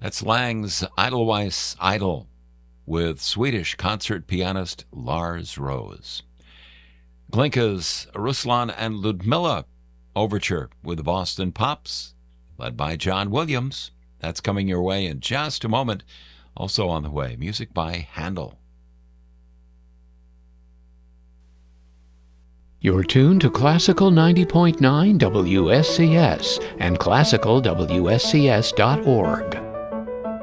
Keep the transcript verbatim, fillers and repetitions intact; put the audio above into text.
That's Lang's Edelweiss Idol with Swedish concert pianist Lars Rose. Glinka's Ruslan and Ludmilla Overture with the Boston Pops, led by John Williams. That's coming your way in just a moment. Also on the way, music by Handel. You're tuned to Classical ninety point nine W S C S and classical W S C S dot org.